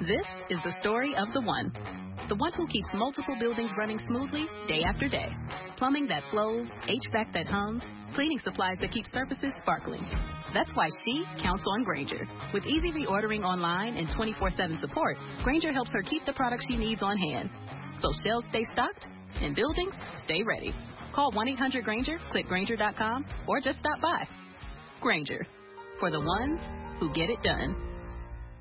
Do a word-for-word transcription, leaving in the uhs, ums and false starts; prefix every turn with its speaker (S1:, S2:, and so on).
S1: This is the story of the one. The one who keeps multiple buildings running smoothly day after day. Plumbing that flows, H V A C that hums, cleaning supplies that keep surfaces sparkling. That's why she counts on Grainger. With easy reordering online and twenty-four seven support, Grainger helps her keep the products she needs on hand. So shelves stay stocked and buildings stay ready. Call one eight hundred Grainger, click Grainger dot com, or just stop by. Grainger, for the ones who get it done.